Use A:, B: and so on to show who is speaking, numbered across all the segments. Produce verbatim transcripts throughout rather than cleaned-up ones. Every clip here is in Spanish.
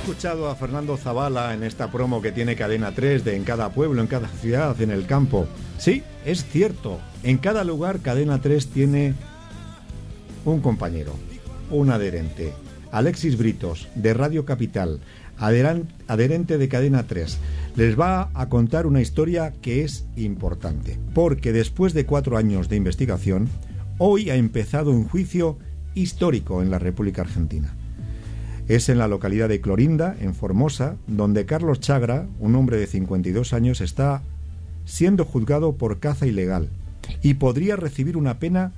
A: escuchado a Fernando Zavala en esta promo que tiene Cadena tres de En cada pueblo, en cada ciudad, en el campo. Sí, es cierto, en cada lugar Cadena tres tiene un compañero, un adherente. Alexis Britos, de Radio Capital, adherente de Cadena tres, les va a contar una historia que es importante, porque después de cuatro años de investigación, hoy ha empezado un juicio histórico en la República Argentina. Es en la localidad de Clorinda, en Formosa, donde Carlos Chagra, un hombre de cincuenta y dos años, está siendo juzgado por caza ilegal y podría recibir una pena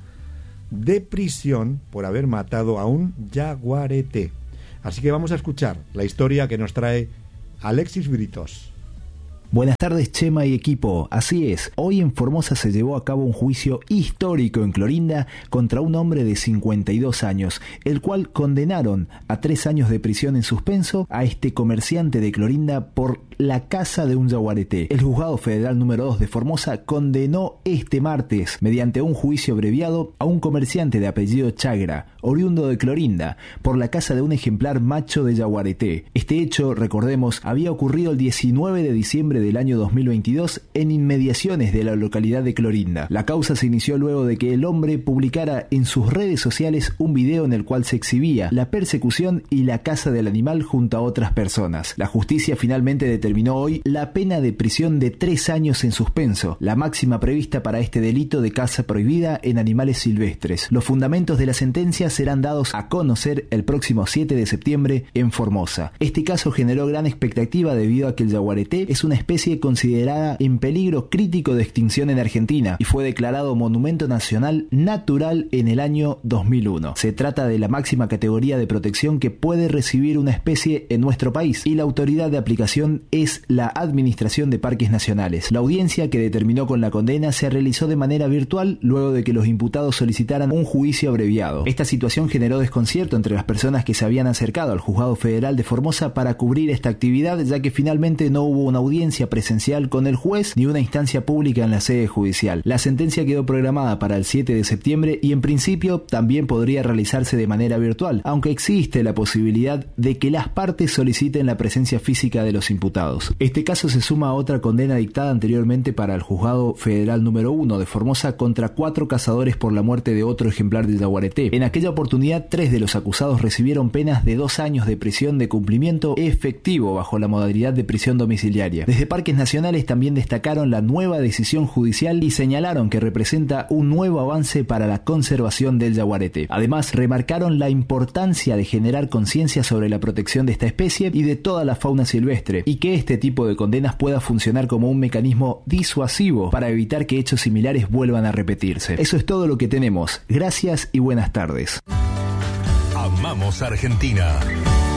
A: de prisión por haber matado a un jaguarete. Así que vamos a escuchar la historia que nos trae Alexis Britos.
B: Buenas tardes, Chema y equipo. Así es, hoy en Formosa se llevó a cabo un juicio histórico en Clorinda contra un hombre de cincuenta y dos años, el cual condenaron a tres años de prisión en suspenso a este comerciante de Clorinda por la caza de un jaguarete. El juzgado federal número dos de Formosa condenó este martes, mediante un juicio abreviado, a un comerciante de apellido Chagra, oriundo de Clorinda, por la caza de un ejemplar macho de jaguarete. Este hecho, recordemos, había ocurrido el diecinueve de diciembre del año dos mil veintidós en inmediaciones de la localidad de Clorinda. La causa se inició luego de que el hombre publicara en sus redes sociales un video en el cual se exhibía la persecución y la caza del animal junto a otras personas. La justicia finalmente determinó hoy la pena de prisión de tres años en suspenso, la máxima prevista para este delito de caza prohibida en animales silvestres. Los fundamentos de la sentencia serán dados a conocer el próximo siete de septiembre en Formosa. Este caso generó gran expectativa debido a que el jaguarete es una especie considerada en peligro crítico de extinción en Argentina y fue declarado Monumento Nacional Natural en el año dos mil uno. Se trata de la máxima categoría de protección que puede recibir una especie en nuestro país y la autoridad de aplicación es la Administración de Parques Nacionales. La audiencia que determinó con la condena se realizó de manera virtual luego de que los imputados solicitaran un juicio abreviado. Esta situación generó desconcierto entre las personas que se habían acercado al Juzgado Federal de Formosa para cubrir esta actividad, ya que finalmente no hubo una audiencia presencial con el juez ni una instancia pública en la sede judicial. La sentencia quedó programada para el siete de septiembre y en principio también podría realizarse de manera virtual, aunque existe la posibilidad de que las partes soliciten la presencia física de los imputados. Este caso se suma a otra condena dictada anteriormente para el Juzgado Federal número uno de Formosa contra cuatro cazadores por la muerte de otro ejemplar de jaguarete. En aquella oportunidad, tres de los acusados recibieron penas de dos años de prisión de cumplimiento efectivo bajo la modalidad de prisión domiciliaria. Desde Parques Nacionales también destacaron la nueva decisión judicial y señalaron que representa un nuevo avance para la conservación del jaguarete. Además, remarcaron la importancia de generar conciencia sobre la protección de esta especie y de toda la fauna silvestre, y que este tipo de condenas pueda funcionar como un mecanismo disuasivo para evitar que hechos similares vuelvan a repetirse. Eso es todo lo que tenemos. Gracias y buenas tardes.
C: Amamos Argentina.